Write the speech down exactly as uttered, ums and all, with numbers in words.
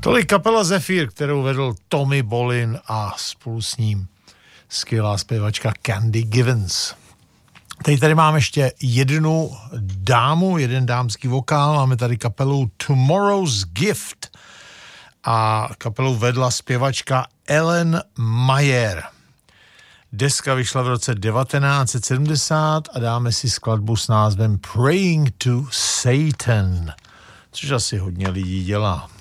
Tolik kapela Zephyr, kterou vedl Tommy Bolin a spolu s ním skvělá zpěvačka Candy Givens. Teď tady máme ještě jednu dámu, jeden dámský vokál, máme tady kapelu Tomorrow's Gift a kapelu vedla zpěvačka Ellen Mayer. Deska vyšla v roce devatenáct set sedmdesát a dáme si skladbu s názvem Praying to Satan, což asi hodně lidí dělá.